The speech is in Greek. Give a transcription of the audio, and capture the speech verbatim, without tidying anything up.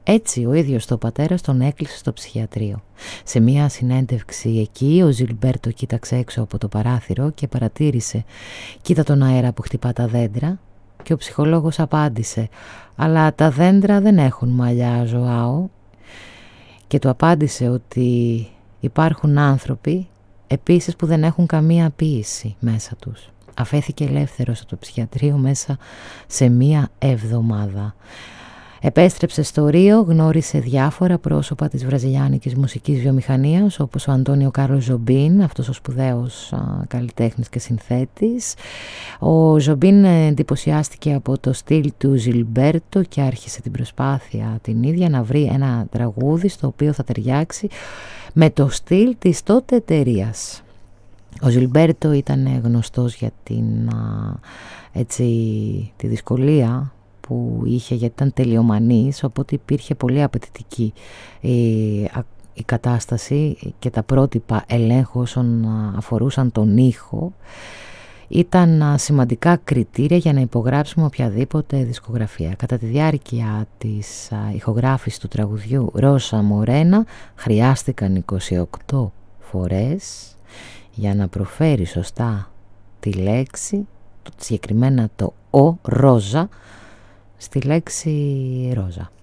Έτσι ο ίδιος το πατέρας τον έκλεισε στο ψυχιατρίο. Σε μια συνέντευξη εκεί ο Ζιλμπέρτο κοίταξε έξω από το παράθυρο και παρατήρησε «Κοίτα τον αέρα που χτυπά τα δέντρα». Και ο ψυχολόγος απάντησε «Αλλά τα δέντρα δεν έχουν μαλλιά, Ζωάο». Και του απάντησε ότι υπάρχουν άνθρωποι επίσης που δεν έχουν καμία ποίηση μέσα τους. Αφέθηκε ελεύθερος από το ψυχιατρίο μέσα σε μία εβδομάδα. Επέστρεψε στο Ρίο, γνώρισε διάφορα πρόσωπα της βραζιλιάνικης μουσικής βιομηχανίας, όπως ο Αντώνιο Κάρλος Ζομπίν, αυτός ο σπουδαίος α, καλλιτέχνης και συνθέτης. Ο Ζομπίν εντυπωσιάστηκε από το στυλ του Ζιλμπέρτο και άρχισε την προσπάθεια την ίδια να βρει ένα τραγούδι στο οποίο θα ταιριάξει με το στυλ της τότε εταιρείας. Ο Ζιλμπέρτο ήταν γνωστός για την, α, έτσι, τη δυσκολία που είχε, γιατί ήταν τελειομανής, οπότε υπήρχε πολύ απαιτητική η, η κατάσταση και τα πρότυπα ελέγχου όσων αφορούσαν τον ήχο ήταν σημαντικά κριτήρια για να υπογράψουμε οποιαδήποτε δισκογραφία. Κατά τη διάρκεια της ηχογράφησης του τραγουδιού Ρώσα Μορένα χρειάστηκαν είκοσι οκτώ φορές για να προφέρει σωστά τη λέξη, συγκεκριμένα το «ο» ρόζα, στη λέξη ρόζα.